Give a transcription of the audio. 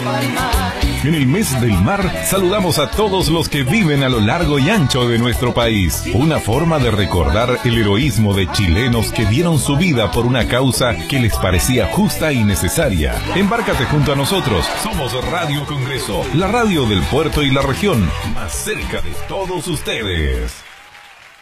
En el mes del mar, saludamos a todos los que viven a lo largo y ancho de nuestro país. Una forma de recordar el heroísmo de chilenos que dieron su vida por una causa que les parecía justa y necesaria. Embárcate junto a nosotros. Somos Radio Congreso, la radio del puerto y la región, más cerca de todos ustedes.